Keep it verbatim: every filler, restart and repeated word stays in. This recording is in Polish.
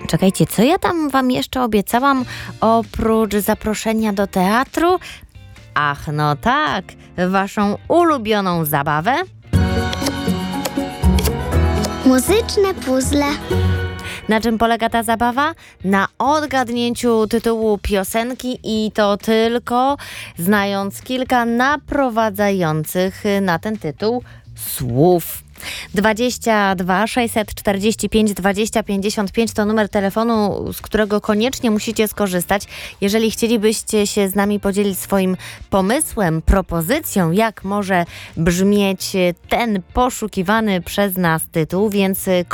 Czekajcie, co ja tam wam jeszcze obiecałam oprócz zaproszenia do teatru? Ach, no tak, waszą ulubioną zabawę. Muzyczne puzzle. Na czym polega ta zabawa? Na odgadnięciu tytułu piosenki i to tylko znając kilka naprowadzających na ten tytuł słów. dwadzieścia dwa sześćset czterdzieści pięć dwadzieścia pięćdziesiąt pięć to numer telefonu, z którego koniecznie musicie skorzystać, jeżeli chcielibyście się z nami podzielić swoim pomysłem, propozycją, jak może brzmieć ten poszukiwany przez nas tytuł, więc